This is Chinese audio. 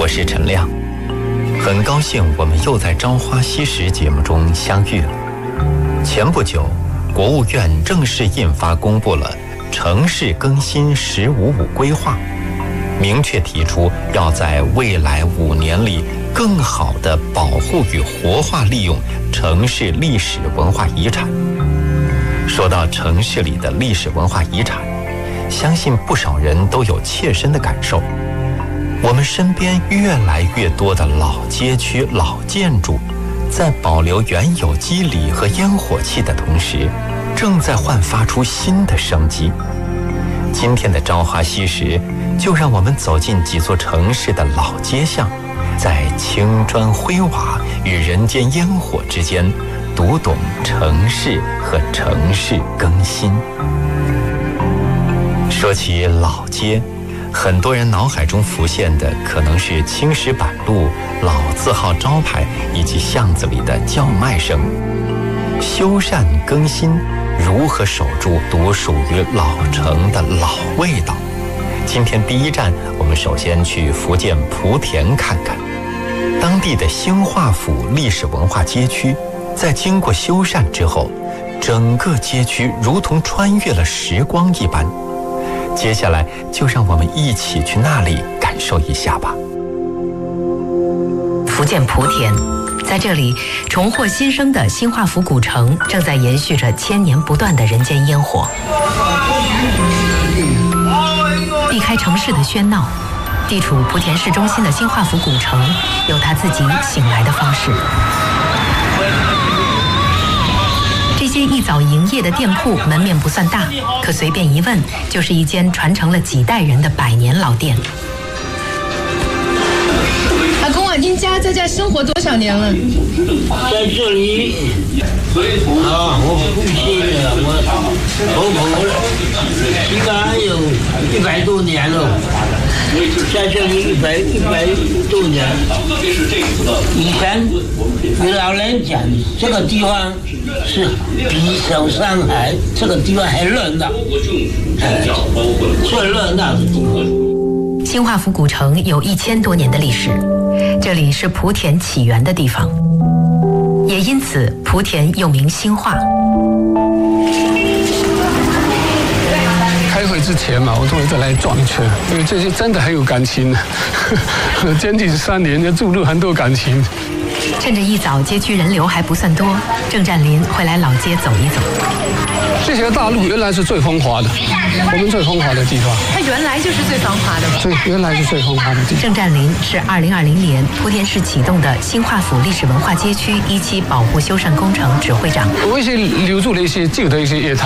我是陈亮，很高兴我们又在《朝花夕拾》节目中相遇了。前不久，国务院正式印发公布了城市更新“15+5”规划，明确提出要在未来5年里更好地保护与活化利用城市历史文化遗产。说到城市里的历史文化遗产，相信不少人都有切身的感受。我们身边越来越多的老街区、老建筑，在保留原有肌理和烟火气的同时，正在焕发出新的生机。今天的朝花夕拾，就让我们走进几座城市的老街巷，在青砖灰瓦与人间烟火之间，读懂城市和城市更新。说起老街，很多人脑海中浮现的可能是青石板路、老字号招牌以及巷子里的叫卖声。修缮更新，如何守住独属于老城的老味道？今天第一站，我们首先去福建莆田看看。当地的兴化府历史文化街区，在经过修缮之后，整个街区如同穿越了时光一般。接下来就让我们一起去那里感受一下吧。 福建莆田，在这里重获新生的兴化府古城正在延续着千年不断的人间烟火。避开城市的喧闹，地处莆田市中心的兴化府古城有它自己醒来的方式。这些一早营业的店铺门面不算大，可随便一问就是一间传承了几代人的100年老店。 阿公啊，您家在这生活多少年了？ 在这里我父亲我婆婆应该有100多年了，在这里100多年。以前有老人讲，这个地方是比小上海这个地方还热闹，最热闹的地方。 兴化府古城有1000多年的历史，这里是莆田起源的地方，也因此莆田又名兴化。 开会之前嘛，我终于再来转一圈，因为这些真的很有感情，将近3年就注入很多感情。 趁着一早街区人流还不算多，郑占林会来老街走一走。 这条大路原来是最风华的，我们最风华的地方。 它原来就是最繁华的。 对，原来是最风华的地方。 郑占林是2020年莆田市启动的兴化府历史文化街区1期保护修缮工程指挥长。 我一些留住了一些旧的一些业态。